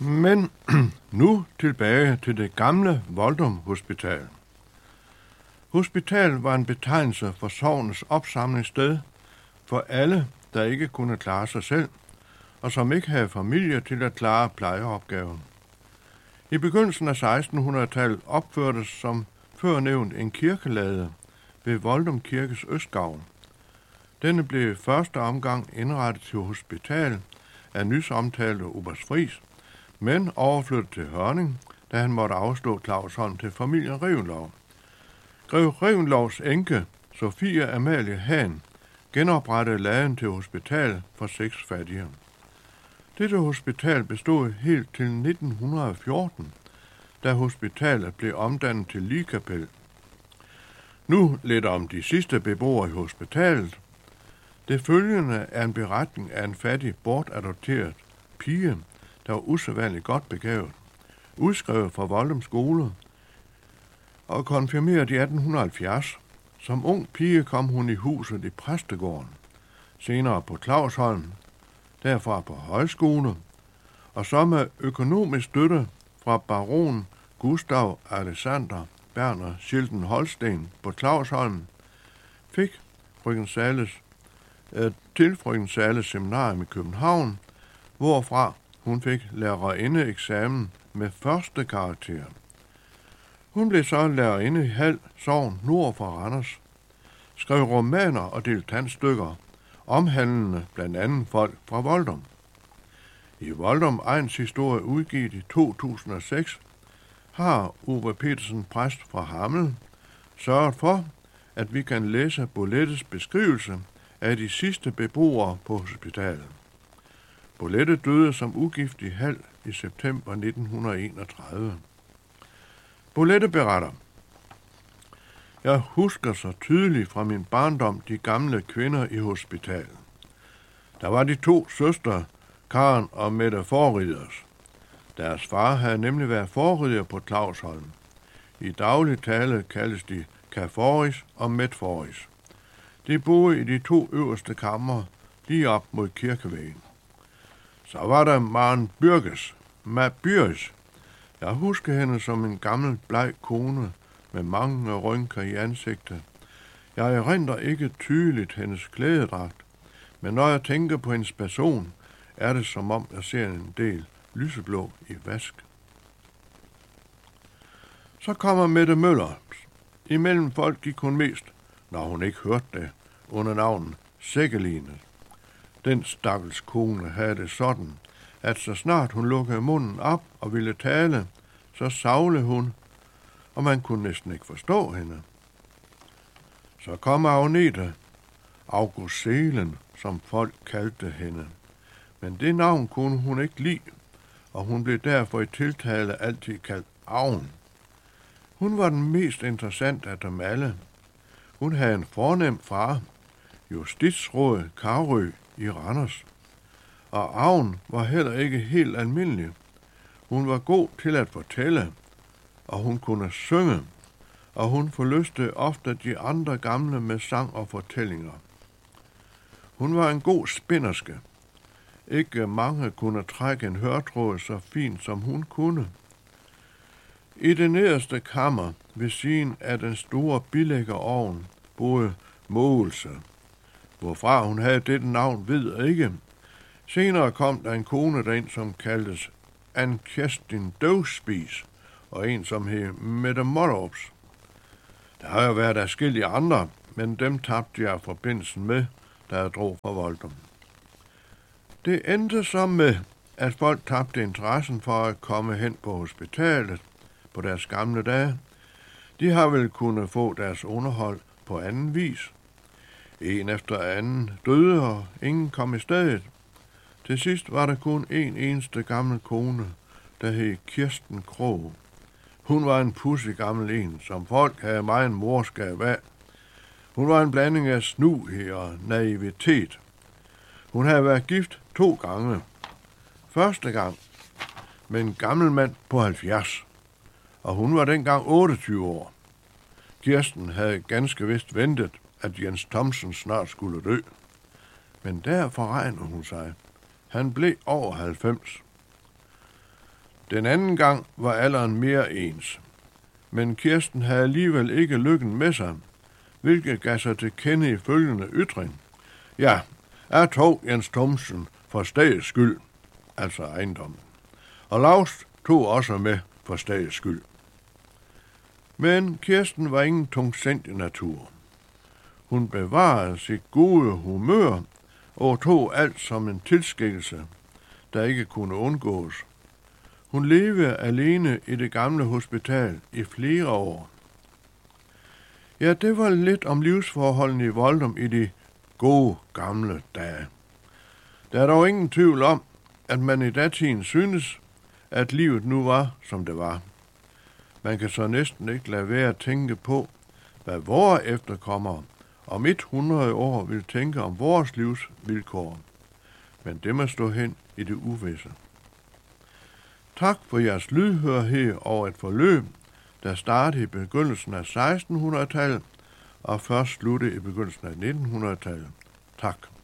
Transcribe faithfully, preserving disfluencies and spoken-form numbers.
Men nu tilbage til det gamle Voldum Hospital. Hospital var en betegnelse for sognets opsamlingssted for alle, der ikke kunne klare sig selv, og som ikke havde familie til at klare plejeopgaven. I begyndelsen af sekstenhundredetallet opførtes som før nævnt en kirkelade ved Voldum Kirkes østgavn. Denne blev i første omgang indrettet til hospital af nys omtalte oberst Friis, men overflyttet til Hørning, da han måtte afstå Clausholm til familien Reventlow. Grev Reventlows enke, Sophie Amalie Hahn, genoprettede laden til hospital for seks fattige. Dette hospital bestod helt til nitten fjorten, da hospitalet blev omdannet til ligkapel. Nu lidt om de sidste beboere i hospitalet. Det følgende er en beretning af en fattig, bortadopteret pige, der var usædvanligt godt begavet, udskrevet fra Voldum skole og konfirmeret i atten halvfjerds. Som ung pige kom hun i huset i Præstegården, senere på Clausholm, derfra på højskole, og så med økonomisk støtte fra baron Gustav Alexander Berner Schilden Holsten på Clausholm, fik frøken Sales, øh, til frøken Sales seminarium i København, hvorfra hun fik lærerindeeksamen med første karakter. Hun blev så lærerinde i Hald sogn nord for Randers, skrev romaner og dilettantstykker, omhandlende blandt andet folk fra Voldum. I Voldum Egns historie udgivet i to tusind og seks har Ove Petersen, præst fra Hammel, sørget for, at vi kan læse Bolettes beskrivelse af de sidste beboere på hospitalet. Bolette døde som ugift i Hald i september nitten enogtredive. Bolette beretter: Jeg husker så tydeligt fra min barndom de gamle kvinder i hospitalet. Der var de to søstre, Karen og Mette Forriders. Deres far havde nemlig været forrider på Clausholm. I daglig tale kaldes de Kaforis og Metforis. De boede i de to øverste kammer, lige op mod kirkevæggen. Så var der Maren Byrges, Ma Byrges. Jeg husker hende som en gammel bleg kone med mange rynker i ansigtet. Jeg erindrer ikke tydeligt hendes klædedragt, men når jeg tænker på hendes person, er det som om jeg ser en del lyseblå i vask. Så kommer Mette Møller. Imellem folk gik hun mest, når hun ikke hørte det, under navnet Sækkeline. Den stakkels kone havde det sådan, at så snart hun lukkede munden op og ville tale, så savlede hun, og man kunne næsten ikke forstå hende. Så kom Agnete, August Selen, som folk kaldte hende. Men det navn kunne hun ikke lide, og hun blev derfor i tiltale altid kaldt Avn. Hun var den mest interessante af dem alle. Hun havde en fornem far, justitsråd Karø i Randers. Og Avn var heller ikke helt almindelig. Hun var god til at fortælle, og hun kunne synge, og hun forlystede ofte de andre gamle med sang og fortællinger. Hun var en god spinderske. Ikke mange kunne trække en hørtråd så fint, som hun kunne. I det nederste kammer ved siden af den store bilæggerovn boede Moelse. Hvorfra hun havde dette navn, ved jeg ikke. Senere kom der en kone derind, som kaldtes Ann-Kerstin Døvspis, og en, som hed Mette Mollerups. Der har jo været adskillige andre, men dem tabte jeg forbindelsen med, da jeg drog fra Voldum. Det endte så med, at folk tabte interessen for at komme hen på hospitalet på deres gamle dage. De har vel kunnet få deres underhold på anden vis. En efter anden døde, og ingen kom i stedet. Til sidst var der kun en eneste gammel kone, der hed Kirsten Krog. Hun var en pudsig gammel en, som folk havde meget morskab af. Hun var en blanding af snuhed og naivitet. Hun havde været gift to gange. Første gang med en gammel mand på halvfjerds, og hun var dengang otteogtyve år. Kirsten havde ganske vist ventet, at Jens Thomsen snart skulle dø. Men der forregnede hun sig. Han blev over halvfems. Den anden gang var alderen mere ens. Men Kirsten havde alligevel ikke lykken med sig, hvilket gav sig til kende i følgende ytring. Ja, jeg tog Jens Thomsen for stedets skyld, altså ejendommen. Og Laust tog også med for stedets skyld. Men Kirsten var ingen tungsindig natur. Hun bevarede sit gode humør og tog alt som en tilskikkelse, der ikke kunne undgås. Hun levede alene i det gamle hospital i flere år. Ja, det var lidt om livsforholdene i Voldum i de gode gamle dage. Der er dog ingen tvivl om, at man i datiden synes, at livet nu var, som det var. Man kan så næsten ikke lade være at tænke på, hvad vore efterkommere om et hundrede år vil tænke om vores livsvilkår. Men det må stå hen i det uvisse. Tak for jeres lydhørhed over et forløb, der startede i begyndelsen af sekstenhundredetallet og først sluttede i begyndelsen af nittenhundredetallet. Tak.